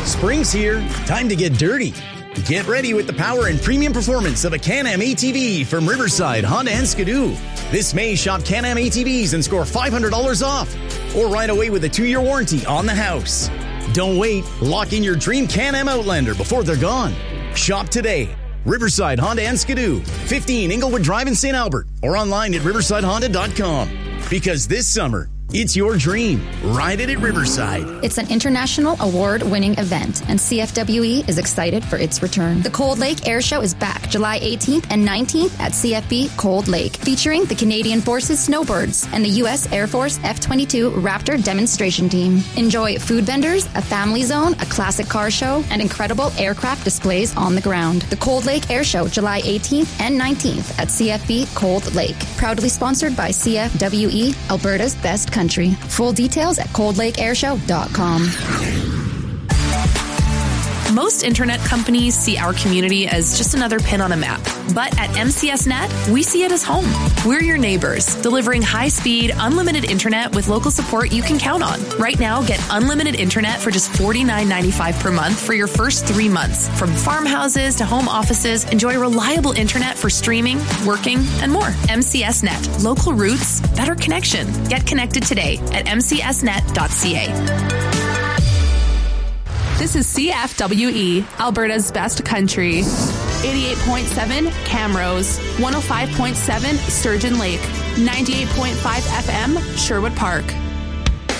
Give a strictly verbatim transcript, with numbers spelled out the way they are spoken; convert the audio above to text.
Spring's here. Time to get dirty. Get ready with the power and premium performance of a Can-Am A T V from Riverside, Honda and Skidoo. This May, shop Can-Am A T Vs and score five hundred dollars off. Or ride away with a two-year warranty on the house. Don't wait. Lock in your dream Can-Am Outlander before they're gone. Shop today. Riverside, Honda and Skidoo. fifteen Inglewood Drive in Saint Albert. Or online at riverside honda dot com. Because this summer, it's your dream. Ride it at Riverside. It's an international award-winning event, and C F W E is excited for its return. The Cold Lake Air Show is back July eighteenth and nineteenth at C F B Cold Lake, featuring the Canadian Forces Snowbirds and the U S Air Force F twenty-two Raptor demonstration team. Enjoy food vendors, a family zone, a classic car show, and incredible aircraft displays on the ground. The Cold Lake Air Show, July eighteenth and nineteenth at C F B Cold Lake. Proudly sponsored by C F W E, Alberta's best country. Full details at cold lake air show dot com. Most internet companies see our community as just another pin on a map. But at M C S Net, we see it as home. We're your neighbors, delivering high-speed, unlimited internet with local support you can count on. Right now, get unlimited internet for just forty-nine ninety-five per month for your first three months. From farmhouses to home offices, enjoy reliable internet for streaming, working, and more. M C S Net. Local roots, better connection. Get connected today at m c s net dot c a. This is C F W E, Alberta's best country. eighty-eight point seven Camrose, one oh five point seven Sturgeon Lake, ninety-eight point five F M Sherwood Park.